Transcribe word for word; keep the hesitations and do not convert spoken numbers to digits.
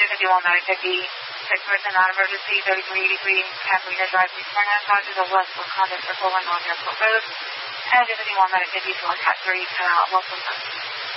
two fifty-one nine fifty, six person non-emergency, thirty-three eighty-three, Catalina Drive, East Smyrna, charges of West Wisconsin Circle one North Airport Road, and two fifty-one nine fifty, select Cat three, ten out, Wilson.